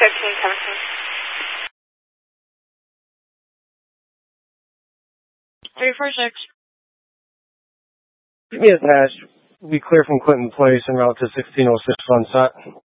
346. Give me a dash. We clear from Clinton Place en route to 1606 Sunset.